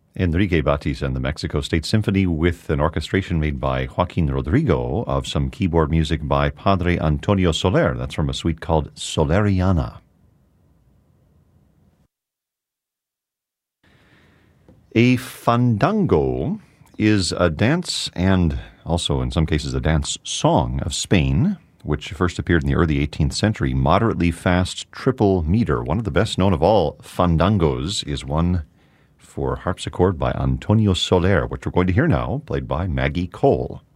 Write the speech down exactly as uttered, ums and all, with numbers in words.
Enrique Batis and the Mexico State Symphony with an orchestration made by Joaquin Rodrigo of some keyboard music by Padre Antonio Soler. That's from a suite called Soleriana. A fandango is a dance and also in some cases a dance song of Spain, which first appeared in the early eighteenth century, moderately fast triple meter. One of the best known of all fandangos is one for harpsichord by Antonio Soler, which we're going to hear now, played by Maggie Cole.